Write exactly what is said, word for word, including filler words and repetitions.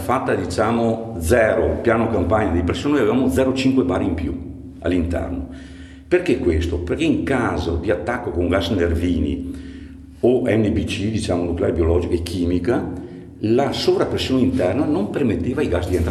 fatta diciamo zero, piano campagna di pressione, noi avevamo zero virgola cinque bar in più all'interno. Perché questo? Perché in caso di attacco con gas nervini o N B C, diciamo nucleare biologica e chimica, la sovrappressione interna non permetteva ai gas di entrare